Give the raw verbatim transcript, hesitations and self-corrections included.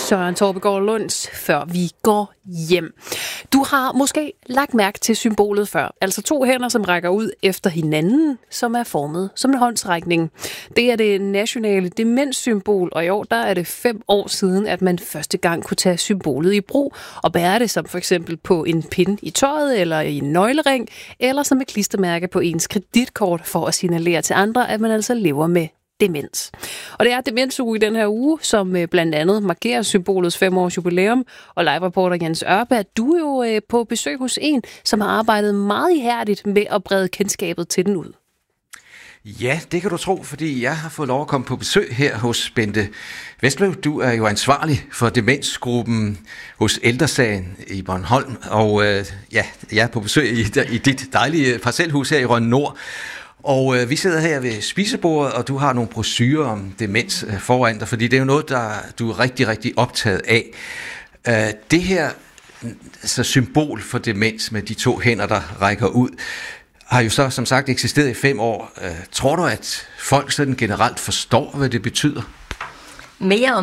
Søren Torbegaard Lunds, før vi går hjem. Du har måske lagt mærke til symbolet før, altså to hænder, som rækker ud efter hinanden, som er formet som en håndsrækning. Det er det nationale demenssymbol, og i år der er det fem år siden, at man første gang kunne tage symbolet i brug og bære det som for eksempel på en pind i tøjet eller i en nøglering, eller som et klistermærke på ens kreditkort for at signalere til andre, at man altså lever med demens. Og det er demensuge i den her uge, som blandt andet markerer symbolets fem års jubilæum. Og live-reporter Jens Ørberg, du er jo på besøg hos en, som har arbejdet meget ihærdigt med at brede kendskabet til den ud. Ja, det kan du tro, fordi jeg har fået lov at komme på besøg her hos Bente Vestløv. Du er jo ansvarlig for demensgruppen hos Ældresagen i Bornholm. Og øh, ja, jeg er på besøg i, i dit dejlige parcelhus her i Rønne Nord. Og øh, vi sidder her ved spisebordet, og du har nogle brochurer om demens øh, foran dig, fordi det er jo noget, der du er rigtig, rigtig optaget af. Øh, det her altså, symbol for demens med de to hænder, der rækker ud, har jo så som sagt eksisteret i fem år. Øh, tror du, at folk sådan generelt forstår, hvad det betyder? Mere og